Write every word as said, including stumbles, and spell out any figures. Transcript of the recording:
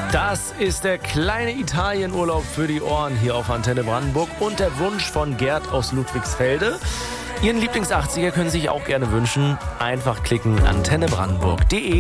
Das ist der kleine Italienurlaub für die Ohren hier auf Antenne Brandenburg und der Wunsch von Gerd aus Ludwigsfelde. Ihren Lieblings-achtziger können Sie sich auch gerne wünschen. Einfach klicken antenne brandenburg punkt de.